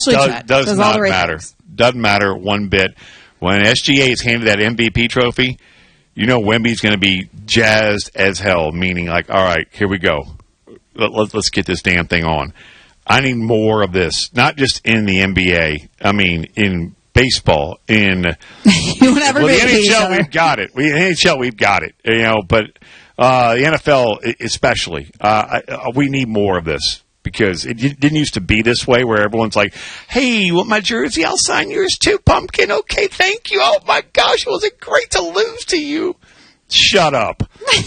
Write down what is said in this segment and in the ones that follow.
Does not matter. Doesn't matter one bit. When SGA is handed that MVP trophy, you know Wemby's going to be jazzed as hell, meaning like, all right, here we go. Let's get this damn thing on. I need more of this, not just in the NBA. I mean, in baseball, in the NHL, we've got it. We've got it. You know, but the NFL especially, we need more of this. Because it didn't used to be this way where everyone's like, hey, you want my jersey? I'll sign yours too, Pumpkin. Okay, thank you. Oh, my gosh, was it great to lose to you? Shut up.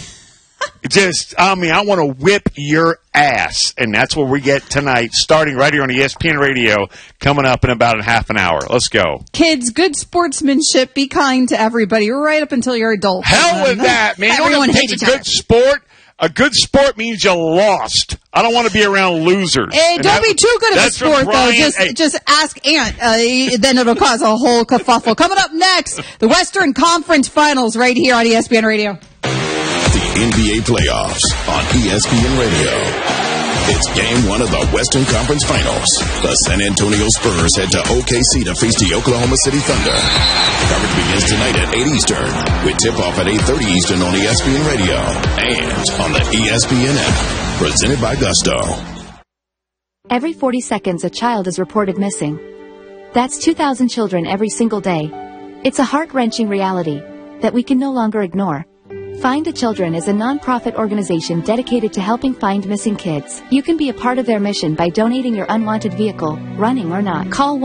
I want to whip your ass. And that's what we get tonight, starting right here on ESPN Radio, coming up in about half an hour. Let's go. Kids, good sportsmanship. Be kind to everybody right up until you're adult. Hell with that, man. Everyone hates each other. Good sport. A good sport means you lost. I don't want to be around losers. Hey, don't be too good at the sport, though. Just ask Ant. Then it'll cause a whole kerfuffle. Coming up next, the Western Conference Finals right here on ESPN Radio. The NBA playoffs on ESPN Radio. It's game one of the Western Conference Finals. The San Antonio Spurs head to OKC to face the Oklahoma City Thunder. Coverage begins tonight at 8 Eastern, with tip-off at 8:30 Eastern on ESPN Radio and on the ESPN app. Presented by Gusto. Every 40 seconds, a child is reported missing. That's 2,000 children every single day. It's a heart-wrenching reality that we can no longer ignore. Find the Children is a non-profit organization dedicated to helping find missing kids. You can be a part of their mission by donating your unwanted vehicle, running or not. Call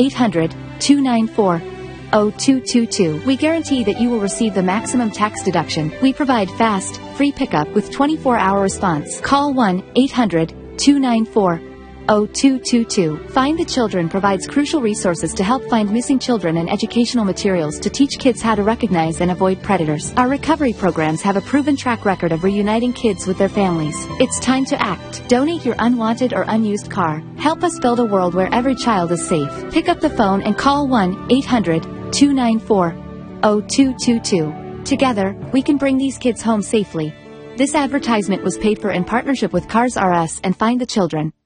1-800-294-0222. We guarantee that you will receive the maximum tax deduction. We provide fast, free pickup with 24-hour response. Call 1-800-294-0222. Find the Children provides crucial resources to help find missing children and educational materials to teach kids how to recognize and avoid predators. Our recovery programs have a proven track record of reuniting kids with their families. It's time to act. Donate your unwanted or unused car. Help us build a world where every child is safe. Pick up the phone and call 1-800-294-0222. Together, we can bring these kids home safely. This advertisement was paid for in partnership with Cars R Us and Find the Children.